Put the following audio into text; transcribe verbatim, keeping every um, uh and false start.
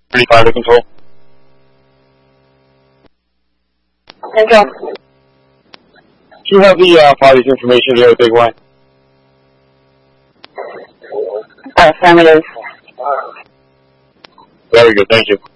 thirty-five to control. Control. Do you have the uh, party's information here at Big Y? Affirmative. Very good, thank you.